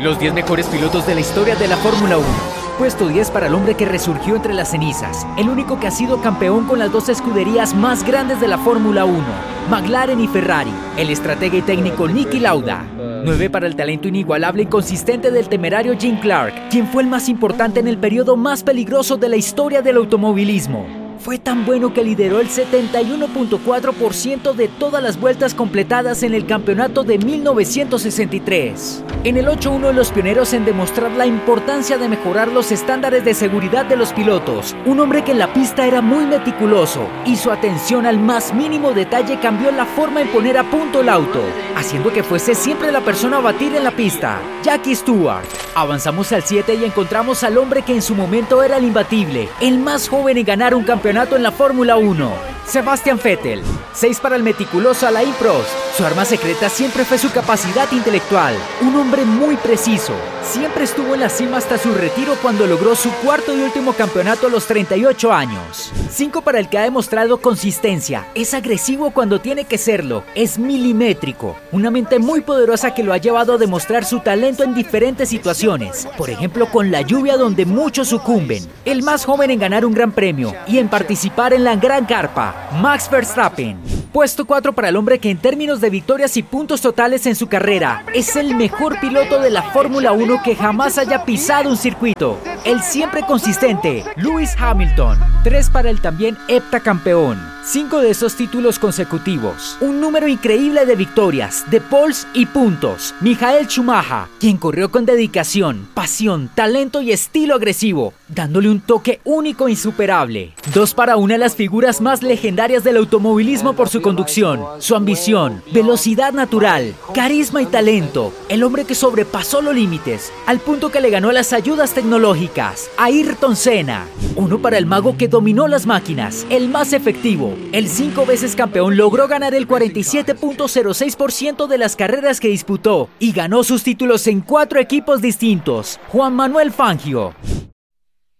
Los 10 mejores pilotos de la historia de la Fórmula 1. Puesto 10 para el hombre que resurgió entre las cenizas, el único que ha sido campeón con las dos escuderías más grandes de la Fórmula 1, McLaren y Ferrari, el estratega y técnico Niki Lauda. 9 para el talento inigualable y consistente del temerario Jim Clark, quien fue el más importante en el periodo más peligroso de la historia del automovilismo. Fue tan bueno que lideró el 71.4% de todas las vueltas completadas en el campeonato de 1963. En el 8-1, los pioneros en demostrar la importancia de mejorar los estándares de seguridad de los pilotos. Un hombre que en la pista era muy meticuloso y su atención al más mínimo detalle cambió la forma en poner a punto el auto, haciendo que fuese siempre la persona a batir en la pista, Jackie Stewart. Avanzamos al 7 y encontramos al hombre que en su momento era el imbatible, el más joven en ganar un campeonato en la Fórmula 1, Sebastian Vettel. 6 para el meticuloso Alain Prost. Su arma secreta siempre fue su capacidad intelectual. Un hombre muy preciso. Siempre estuvo en la cima hasta su retiro cuando logró su cuarto y último campeonato a los 38 años. 5 para el que ha demostrado consistencia. Es agresivo cuando tiene que serlo. Es milimétrico. Una mente muy poderosa que lo ha llevado a demostrar su talento en diferentes situaciones. Por ejemplo, con la lluvia donde muchos sucumben. El más joven en ganar un gran premio y en participar en la Gran Carpa, Max Verstappen. Puesto 4 para el hombre que en términos de victorias y puntos totales en su carrera es el mejor piloto de la Fórmula 1 que jamás haya pisado un circuito. El siempre consistente Lewis Hamilton. 3 para el también heptacampeón. 5 de esos títulos consecutivos. Un número increíble de victorias, de poles y puntos. Michael Schumacher, quien corrió con dedicación, pasión, talento y estilo agresivo, dándole un toque único e insuperable. 2 para una de las figuras más legendarias del automovilismo por su conducción, su ambición, velocidad natural, carisma y talento. El hombre que sobrepasó los límites, al punto que le ganó las ayudas tecnológicas, Ayrton Senna. 1 para el mago que dominó las máquinas, el más efectivo. El 5 veces campeón logró ganar el 47.06% de las carreras que disputó y ganó sus títulos en 4 equipos distintos, Juan Manuel Fangio.